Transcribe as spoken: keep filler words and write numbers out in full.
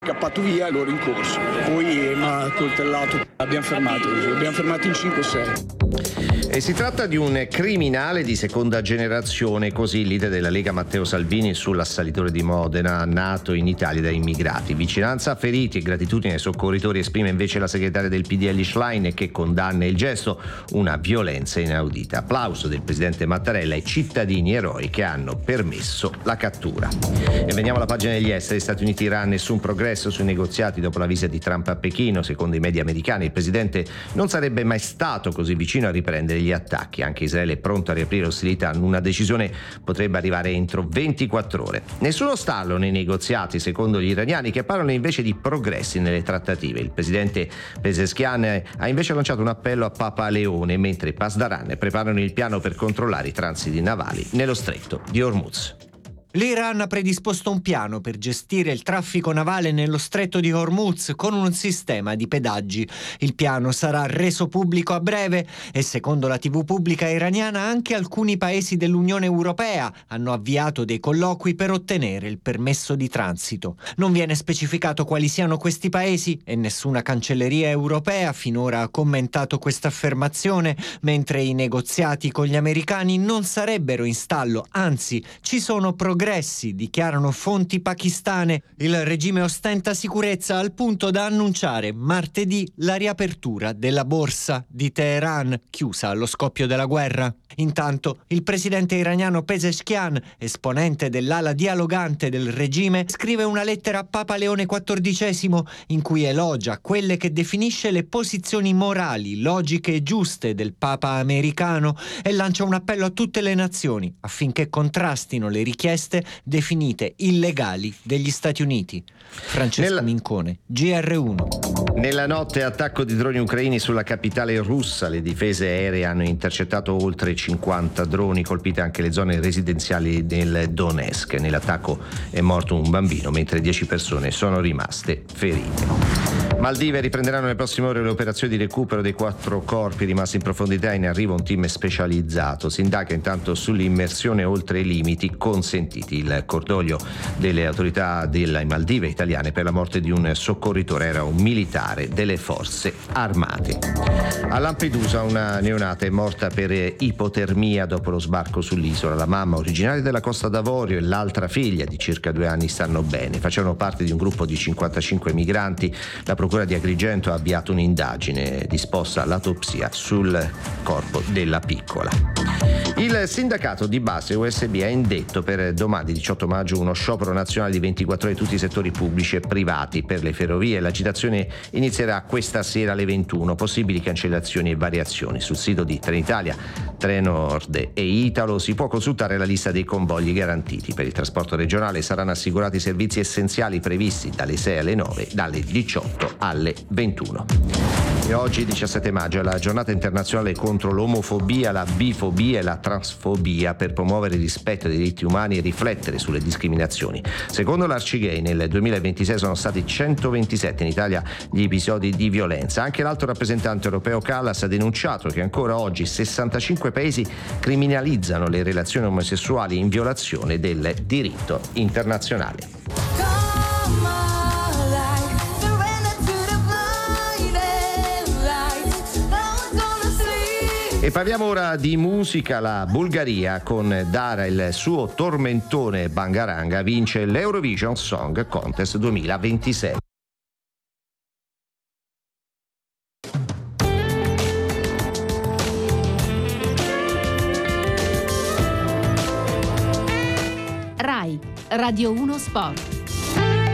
Scappato via e l'ho rincorso. Poi mi ha coltellato. Abbiamo fermato, abbiamo fermato in cinque sei. E si tratta di un criminale di seconda generazione, così il leader della Lega Matteo Salvini sull'assalitore di Modena, nato in Italia da immigrati. Vicinanza a feriti e gratitudine ai soccorritori esprime invece la segretaria del P D L Schlein, che condanna il gesto, una violenza inaudita. Applauso del presidente Mattarella ai cittadini eroi che hanno permesso la cattura. E veniamo alla pagina degli esteri. Stati Uniti e Iran, nessun progresso sui negoziati dopo la visita di Trump a Pechino. Secondo i media americani il presidente non sarebbe mai stato così vicino a riprendere gli attacchi. Anche Israele è pronto a riaprire ostilità. Una decisione potrebbe arrivare entro ventiquattro ore. Nessuno stallo nei negoziati, secondo gli iraniani, che parlano invece di progressi nelle trattative. Il presidente Pezeshkian ha invece lanciato un appello a Papa Leone, mentre Pasdaran preparano il piano per controllare i transiti navali nello stretto di Hormuz. L'Iran ha predisposto un piano per gestire il traffico navale nello stretto di Hormuz con un sistema di pedaggi. Il piano sarà reso pubblico a breve e, secondo la tivù pubblica iraniana, anche alcuni paesi dell'Unione Europea hanno avviato dei colloqui per ottenere il permesso di transito. Non viene specificato quali siano questi paesi e nessuna cancelleria europea finora ha commentato questa affermazione, mentre i negoziati con gli americani non sarebbero in stallo, anzi ci sono progressi. Progressi, dichiarano fonti pakistane. Il regime ostenta sicurezza al punto da annunciare martedì la riapertura della borsa di Teheran, chiusa allo scoppio della guerra. Intanto il presidente iraniano Pezeshkian, esponente dell'ala dialogante del regime, scrive una lettera a Papa Leone quattordicesimo in cui elogia quelle che definisce le posizioni morali, logiche e giuste del Papa americano e lancia un appello a tutte le nazioni affinché contrastino le richieste definite illegali degli Stati Uniti. Francesco Nella... Mincone, G R uno. Nella notte attacco di droni ucraini sulla capitale russa. Le difese aeree hanno intercettato oltre cinquanta droni, colpite anche le zone residenziali del Donetsk. Nell'attacco è morto un bambino, mentre dieci persone sono rimaste ferite. Maldive riprenderanno nelle prossime ore le operazioni di recupero dei quattro corpi rimasti in profondità. In arrivo un team specializzato. Si indaga intanto sull'immersione oltre i limiti consentiti. Il cordoglio delle autorità delle Maldive italiane per la morte di un soccorritore, era un militare delle forze armate. A Lampedusa una neonata è morta per ipotermia dopo lo sbarco sull'isola. La mamma, originaria della Costa d'Avorio, e l'altra figlia di circa due anni stanno bene. Facevano parte di un gruppo di cinquantacinque migranti. La procura di Agrigento ha avviato un'indagine disposta all'autopsia sul corpo della piccola. Il sindacato di base U S B ha indetto per domani diciotto maggio uno sciopero nazionale di ventiquattro ore di tutti i settori pubblici e privati per le ferrovie. L'agitazione inizierà questa sera alle ventuno. Possibili cancellazioni e variazioni. Sul sito di Trenitalia, Trenord e Italo si può consultare la lista dei convogli garantiti. Per il trasporto regionale saranno assicurati i servizi essenziali previsti dalle sei alle nove, dalle diciotto alle ventuno. E oggi, diciassette maggio, è la giornata internazionale contro l'omofobia, la bifobia e la transfobia, per promuovere il rispetto dei diritti umani e riflettere sulle discriminazioni. Secondo l'Arcigay nel duemilaventisei sono stati centoventisette in Italia gli episodi di violenza. Anche l'alto rappresentante europeo Kallas ha denunciato che ancora oggi sessantacinque paesi criminalizzano le relazioni omosessuali in violazione del diritto internazionale. E parliamo ora di musica. La Bulgaria, con Dara il suo tormentone Bangaranga, vince l'Eurovision Song Contest duemilaventisei. Rai Radio uno Sport.